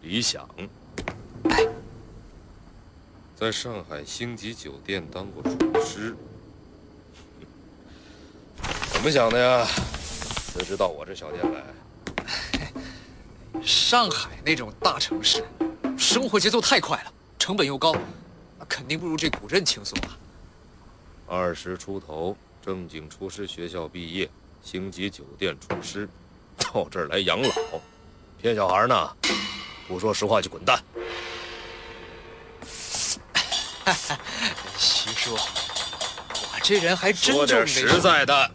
李想，在上海星级酒店当过厨师，怎么想的呀？辞职到我这小店来？ 上海那种大城市，生活节奏太快了，成本又高，肯定不如这古镇轻松啊。 20出头，正经厨师学校毕业，星级酒店厨师，到这儿来养老，骗小孩呢？不说实话就滚蛋！ 徐叔，我这人还真说点实在的。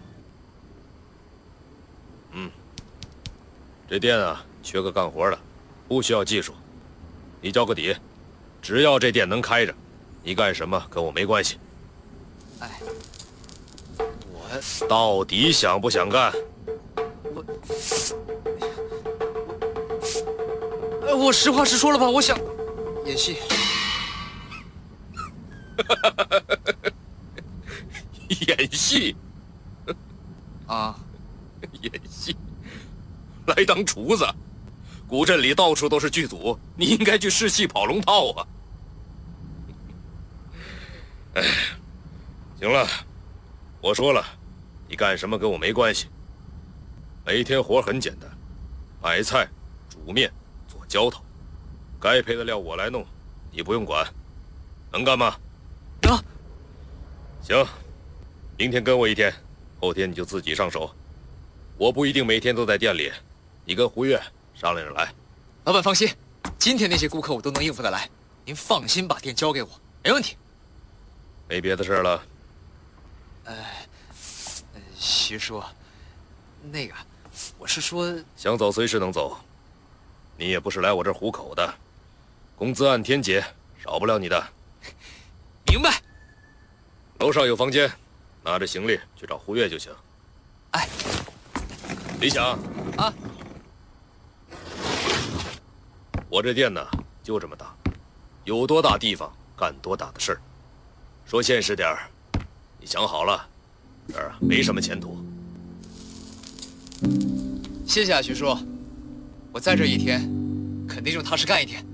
这店啊，缺个干活的，不需要技术，你交个底，只要这店能开着，你干什么跟我没关系。 哎，我到底想不想干？ 我实话实说了吧，我想演戏。 演戏啊， 演戏，来当厨子。古镇里到处都是剧组，你应该去试戏跑龙套啊。哎，行了，我说了，你干什么跟我没关系。每天活很简单，买菜、煮面、做浇头，该配的料我来弄，你不用管。能干吗？ 能。 行，明天跟我一天，后天你就自己上手。我不一定每天都在店里，你跟胡月商量着来。 老板放心，今天那些顾客我都能应付得来，您放心把店交给我，没问题。 没别的事了。 徐叔，那个，我是说， 想走随时能走，你也不是来我这儿糊口的，工资按天结，少不了你的。 明白。 楼上有房间，拿着行李去找胡月就行。 哎， 李想啊， 我这店呢就这么大，有多大地方干多大的事儿。说现实点儿，你想好了，这儿没什么前途。 谢谢啊，徐叔，我在这一天，肯定就踏实干一天。